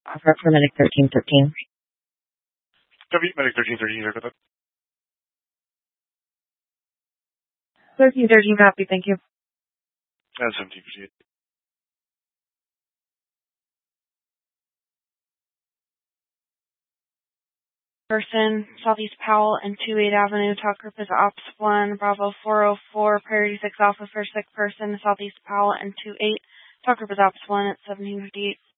For Medic 1313. W, Medic 1313, here, got that. 1313, copy, thank you. And 1758. Person, Southeast Powell and 28 Avenue, talk group is Ops 1, Bravo 404, Priority 6 Alpha for sick person, Southeast Powell and 28, talk group is Ops 1 at 1758.